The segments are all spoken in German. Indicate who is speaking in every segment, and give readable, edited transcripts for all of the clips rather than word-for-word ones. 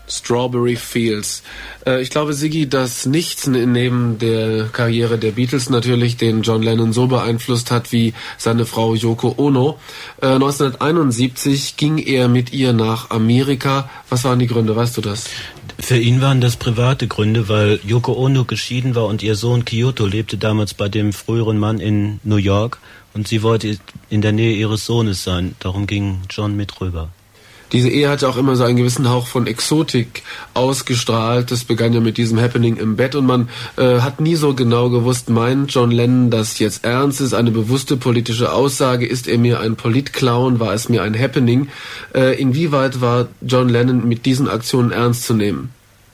Speaker 1: Strawberry Fields. Ich glaube, Siggi, dass nichts neben der Karriere der Beatles natürlich den John Lennon so beeinflusst hat wie seine Frau Yoko Ono. 1971 ging er mit ihr nach Amerika. Was waren die Gründe, weißt du das?
Speaker 2: Für ihn waren das private Gründe, weil Yoko Ono geschieden war und ihr Sohn Kyoto lebte damals bei dem früheren Mann in New York und sie wollte in der Nähe ihres Sohnes sein. Darum ging John mit rüber.
Speaker 1: Diese Ehe hatte auch immer so einen gewissen Hauch von Exotik ausgestrahlt. Das begann ja mit diesem Happening im Bett und man hat nie so genau gewusst, meint John Lennon das jetzt ernst ist, eine bewusste politische Aussage, ist er mir ein Politclown, war es mir ein Happening? Inwieweit war John Lennon mit diesen Aktionen ernst zu nehmen?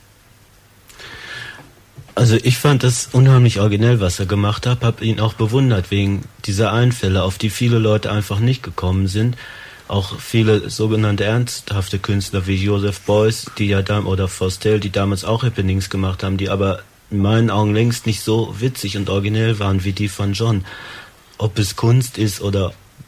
Speaker 2: Also ich fand das unheimlich originell, was er gemacht hat, habe ihn auch bewundert wegen dieser Einfälle, auf die viele Leute einfach nicht gekommen sind. Auch viele sogenannte ernsthafte Künstler wie Joseph Beuys, die ja oder Forstel, die damals auch Happenings gemacht haben, die aber in meinen Augen längst nicht so witzig und originell waren wie die von John. Ob es Kunst ist oder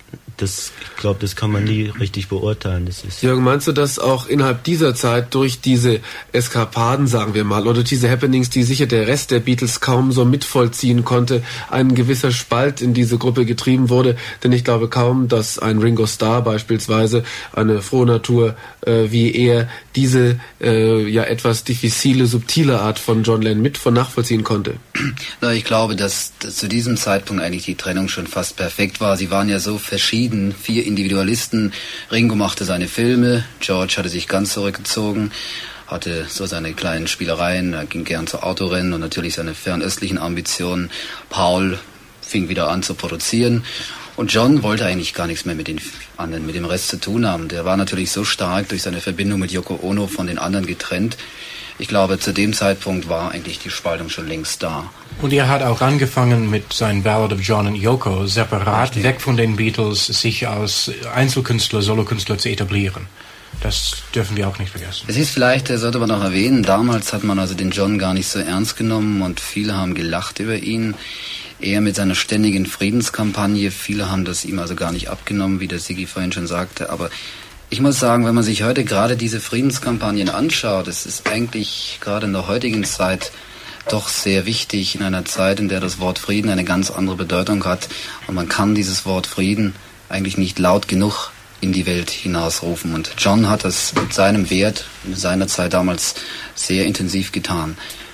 Speaker 2: ich glaube, das kann man nie richtig beurteilen. Das ist
Speaker 1: Jürgen, meinst du, dass auch innerhalb dieser Zeit durch diese Eskapaden, sagen wir mal, oder diese Happenings, die sicher der Rest der Beatles kaum so mitvollziehen konnte, ein gewisser Spalt in diese Gruppe getrieben wurde? Denn ich glaube kaum, dass ein Ringo Starr beispielsweise, eine frohe Natur wie er, diese ja etwas diffizile, subtile Art von John Lennon nachvollziehen konnte.
Speaker 3: Na, ich glaube, dass zu diesem Zeitpunkt eigentlich die Trennung schon fast perfekt war. Sie waren ja so verschieden, 4 Individualisten. Ringo machte seine Filme, George hatte sich ganz zurückgezogen, hatte so seine kleinen Spielereien, er ging gern zu Autorennen und natürlich seine fernöstlichen Ambitionen. Paul fing wieder an zu produzieren und John wollte eigentlich gar nichts mehr mit den anderen, mit dem Rest zu tun haben. Der war natürlich so stark durch seine Verbindung mit Yoko Ono von den anderen getrennt. Ich glaube, zu dem Zeitpunkt war eigentlich die Spaltung schon längst da.
Speaker 4: Und er hat auch angefangen mit seinen Ballad of John und Yoko, separat, richtig, weg von den Beatles, sich als Einzelkünstler, Solokünstler zu etablieren. Das dürfen wir auch nicht vergessen.
Speaker 3: Es ist vielleicht, sollte man noch erwähnen, damals hat man also den John gar nicht so ernst genommen und viele haben gelacht über ihn. Er mit seiner ständigen Friedenskampagne, viele haben das ihm also gar nicht abgenommen, wie der Siggi vorhin schon sagte, aber ich muss sagen, wenn man sich heute gerade diese Friedenskampagnen anschaut, es ist eigentlich gerade in der heutigen Zeit doch sehr wichtig, in einer Zeit, in der das Wort Frieden eine ganz andere Bedeutung hat und man kann dieses Wort Frieden eigentlich nicht laut genug in die Welt hinausrufen. Und John hat das mit seinem Wert in seiner Zeit damals sehr intensiv getan.